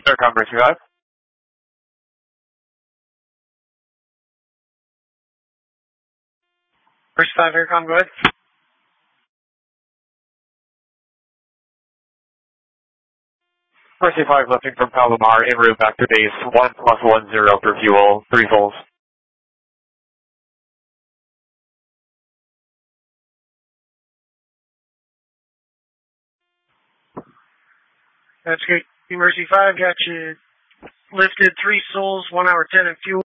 Starcom Mercy 5. Mercy 5, Aircom, go ahead. Mercy 5 lifting from Palomar en route back to base 1+10 for fuel, 3 souls. That's good. Mercy 5 got you lifted 3 souls, 1 hour 10 in fuel.